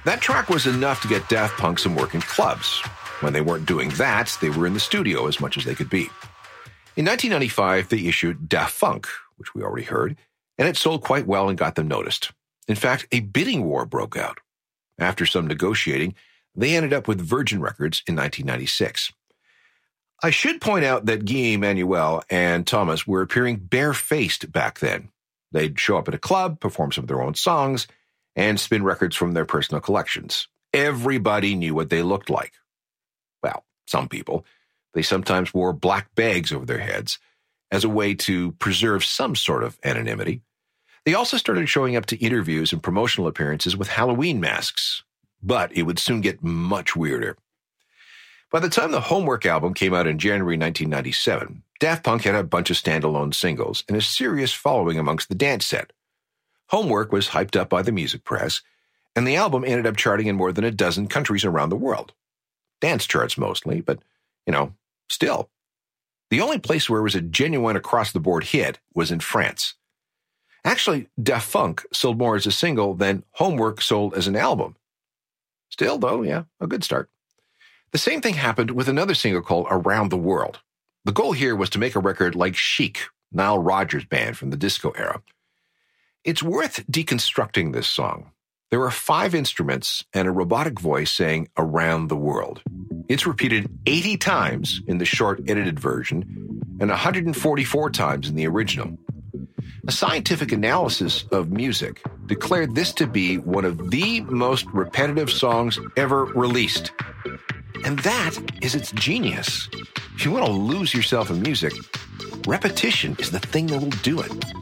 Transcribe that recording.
That track was enough to get Daft Punk some work in clubs. When they weren't doing that, they were in the studio as much as they could be. In 1995, they issued Daft Funk, which we already heard, and it sold quite well and got them noticed. In fact, a bidding war broke out. After some negotiating, they ended up with Virgin Records in 1996. I should point out that Guy Emmanuel and Thomas were appearing barefaced back then. They'd show up at a club, perform some of their own songs, and spin records from their personal collections. Everybody knew what they looked like. Well, some people. They sometimes wore black bags over their heads as a way to preserve some sort of anonymity. They also started showing up to interviews and promotional appearances with Halloween masks, but it would soon get much weirder. By the time the Homework album came out in January 1997, Daft Punk had a bunch of standalone singles and a serious following amongst the dance set. Homework was hyped up by the music press, and the album ended up charting in more than a dozen countries around the world. Dance charts mostly, but, still. The only place where it was a genuine across-the-board hit was in France. Actually, Daft Punk sold more as a single than Homework sold as an album. Still, though, a good start. The same thing happened with another single called Around the World. The goal here was to make a record like Chic, Nile Rodgers' band from the disco era. It's worth deconstructing this song. There are 5 instruments and a robotic voice saying Around the World. It's repeated 80 times in the short edited version and 144 times in the original. A scientific analysis of music declared this to be one of the most repetitive songs ever released. And that is its genius. If you want to lose yourself in music, repetition is the thing that will do it.